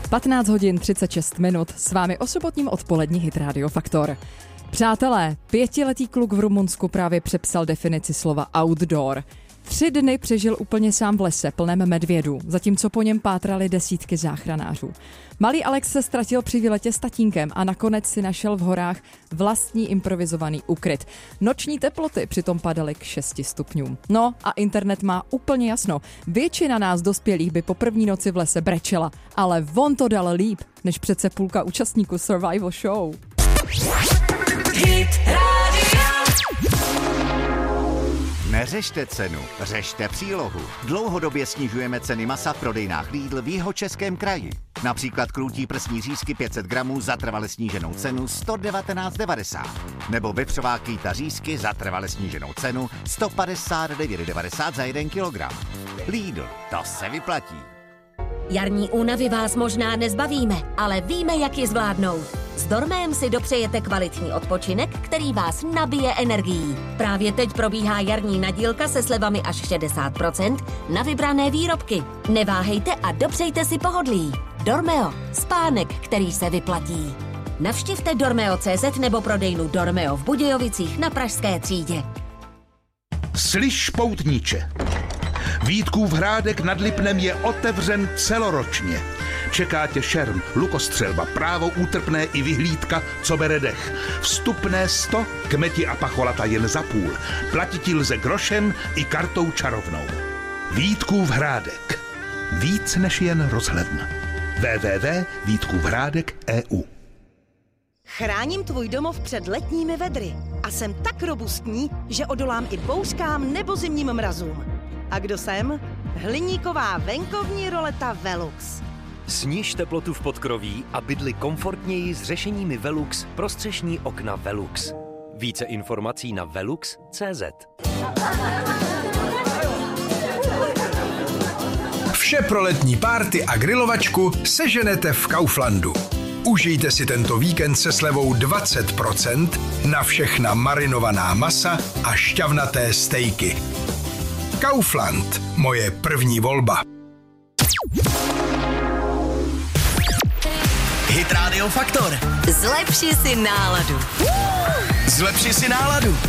15 hodin 36 minut, s vámi o sobotním odpolední Hit Radio Faktor. Přátelé, 5letý kluk v Rumunsku právě přepsal definici slova outdoor. 3 dny přežil úplně sám v lese plném medvědů, zatímco po něm pátrali desítky záchranářů. Malý Alex se ztratil při výletě s tatínkem a nakonec si našel v horách vlastní improvizovaný úkryt. Noční teploty přitom padaly k 6 stupňům. No a internet má úplně jasno. Většina nás dospělých by po první noci v lese brečela, ale on to dal líp, než přece půlka účastníků Survival Show. Hit Radio. Neřešte cenu, řešte přílohu. Dlouhodobě snižujeme ceny masa v prodejnách Lidl v Jihočeském kraji. Například krůtí prsní řízky 500 gramů za trvale sníženou cenu 119,90. Nebo vepřová kýta řízky za trvale sníženou cenu 159,90 za 1 kilogram. Lidl, to se vyplatí. Jarní únavy vás možná nezbavíme, ale víme, jak ji zvládnout. S Dormem si dopřejete kvalitní odpočinek, který vás nabije energií. Právě teď probíhá jarní nadílka se slevami až 60% na vybrané výrobky. Neváhejte a dopřejte si pohodlí. Dormeo, spánek, který se vyplatí. Navštivte dormeo.cz nebo prodejnu Dormeo v Budějovicích na Pražské třídě. Slyš, poutníče, Vítkův hrádek nad Lipnem je otevřen celoročně. Čeká tě šerm, lukostřelba, právo útrpné i vyhlídka, co bere dech. Vstupné 100, kmeti a pacholata jen za půl. Platiti lze grošem i kartou čarovnou. Vítkův hrádek. Víc než jen rozhledna. www.vítkůvhrádek.eu. Chráním tvůj domov před letními vedry a jsem tak robustní, že odolám i bouřkám nebo zimním mrazům. A kdo jsem? Hliníková venkovní roleta Velux. Sniž teplotu v podkroví a bydli komfortněji s řešeními Velux pro střešní okna Velux. Více informací na velux.cz. Vše pro letní párty a grilovačku seženete v Kauflandu. Užijte si tento víkend se slevou 20% na všechna marinovaná masa a šťavnaté stejky. Kaufland, moje první volba. Hit Radio Faktor. Zlepši si náladu. Zlepši si náladu.